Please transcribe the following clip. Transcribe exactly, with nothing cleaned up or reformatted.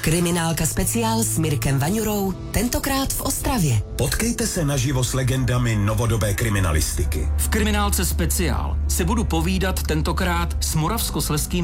Kriminálka speciál s Mirkem Vaňurou, tentokrát v Ostravě. Potkejte se naživo s legendami novodobé kriminalistiky. V Kriminálce speciál se budu povídat tentokrát s moravskoslezským